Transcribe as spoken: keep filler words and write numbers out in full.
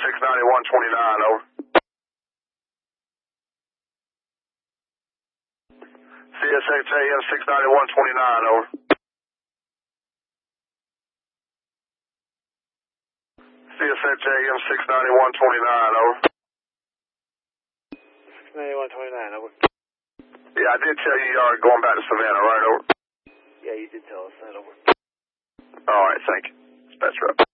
six ninety-one twenty-nine, over. C S X A M six ninety-one twenty-nine, over. C S X A M six ninety-one twenty-nine, over. six ninety-one twenty-nine, over. Yeah, I did tell you you are going back to Savannah, right, over? Yeah, you did tell us that, over. All right, thank you. Dispatch rep.